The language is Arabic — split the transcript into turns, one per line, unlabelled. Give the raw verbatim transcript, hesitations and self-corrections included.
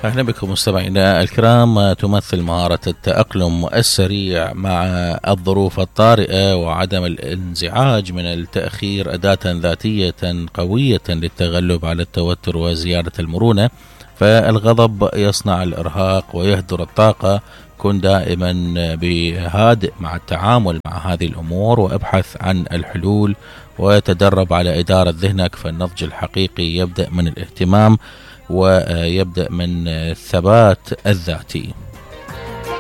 أهلا بكم مستمعينا الكرام. تمثل مهارة التأقلم السريع مع الظروف الطارئة وعدم الانزعاج من التأخير أداة ذاتية قوية للتغلب على التوتر وزيادة المرونة. فالغضب يصنع الإرهاق ويهدر الطاقة. كن دائما بهادئ مع التعامل مع هذه الأمور وابحث عن الحلول وتدرب على إدارة ذهنك. فالنضج الحقيقي يبدأ من الاهتمام ويبدأ من الثبات الذاتي.